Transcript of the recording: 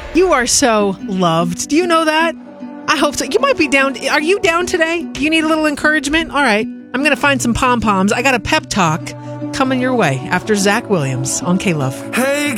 You are so loved. Do you know that? I hope so. You might be down. Are you down today? Do you need a little encouragement? All right. I'm going to find some pom-poms. I got a pep talk coming your way after Zach Williams on K-Love. Hey,